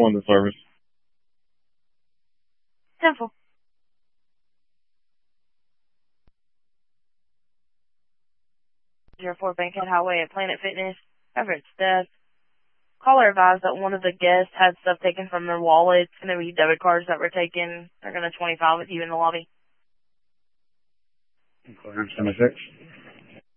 1 to service. 10-4. Fort Bankhead Highway at Planet Fitness. Everett Steph. Caller advised that one of the guests had stuff taken from their wallet. It's going to be debit cards that were taken. They're going to 25 with you in the lobby. Clearance 76.